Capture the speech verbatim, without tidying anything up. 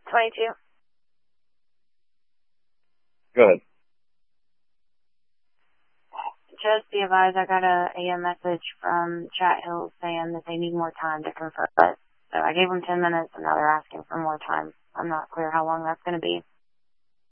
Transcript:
twenty-two. Go ahead. Just be advised, I got a, a message from Chat Hills saying that they need more time to confirm it. So I gave them ten minutes, and now they're asking for more time. I'm not clear how long that's going to be.